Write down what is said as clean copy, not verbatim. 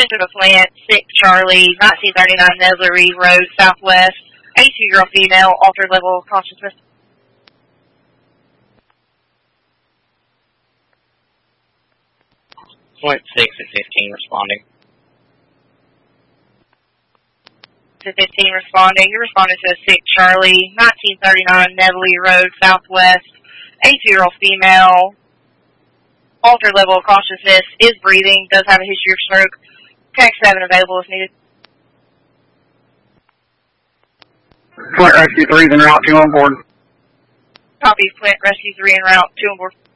Enter the plant, 6 Charlie, 1939 Neslery Road, Southwest. 82-year-old female, altered level of consciousness. Point 6 at 15 responding. To 15 responding. You're responding to 6 Charlie, 1939 Neslery Road, Southwest. 82-year-old female, altered level of consciousness, is breathing, does have a history of stroke. Tech 7 available if needed. Flint Rescue 3 is en route, 2 on board. Copy, Flint Rescue 3 en route, 2 on board.